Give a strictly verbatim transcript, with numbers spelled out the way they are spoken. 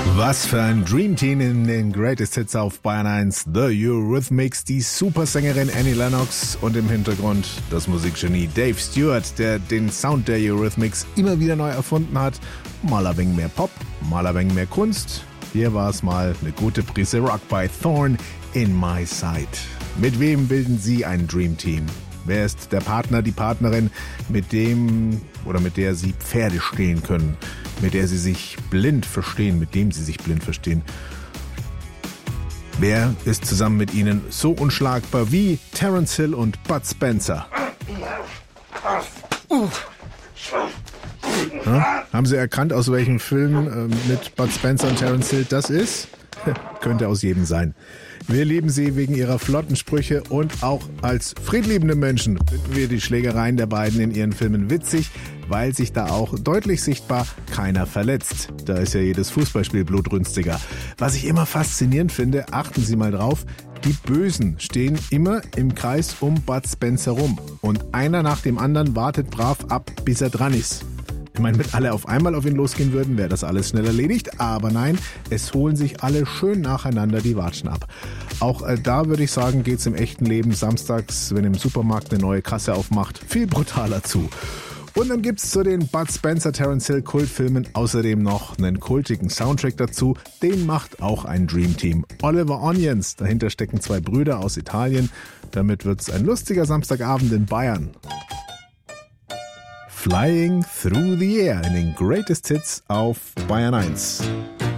Was für ein Dream Team in den Greatest Hits auf Bayern eins. The Eurythmics, die Supersängerin Annie Lennox und im Hintergrund das Musikgenie Dave Stewart, der den Sound der Eurythmics immer wieder neu erfunden hat. Mal ein wenig mehr Pop, mal ein wenig mehr Kunst. Hier war es mal eine gute Prise Rock bei Thorn in My Sight. Mit wem bilden Sie ein Dream Team? Wer ist der Partner, die Partnerin, mit dem oder mit der Sie Pferde stehen können, mit der Sie sich blind verstehen, mit dem Sie sich blind verstehen? Wer ist zusammen mit Ihnen so unschlagbar wie Terence Hill und Bud Spencer? Ja, haben Sie erkannt, aus welchem Film äh, mit Bud Spencer und Terence Hill das ist? Könnte aus jedem sein. Wir lieben sie wegen ihrer flotten Sprüche und auch als friedliebende Menschen finden wir die Schlägereien der beiden in ihren Filmen witzig, weil sich da auch deutlich sichtbar keiner verletzt. Da ist ja jedes Fußballspiel blutrünstiger. Was ich immer faszinierend finde, achten Sie mal drauf, die Bösen stehen immer im Kreis um Bud Spencer rum und einer nach dem anderen wartet brav ab, bis er dran ist. Ich meine, wenn alle auf einmal auf ihn losgehen würden, wäre das alles schnell erledigt. Aber nein, es holen sich alle schön nacheinander die Watschen ab. Auch äh, da würde ich sagen, geht's im echten Leben samstags, wenn im Supermarkt eine neue Kasse aufmacht, viel brutaler zu. Und dann gibt's zu den Bud Spencer, Terence Hill Kultfilmen außerdem noch einen kultigen Soundtrack dazu. Den macht auch ein Dream Team. Oliver Onions, dahinter stecken zwei Brüder aus Italien. Damit wird's ein lustiger Samstagabend in Bayern. Flying Through the Air in den Greatest Hits auf Bayern eins.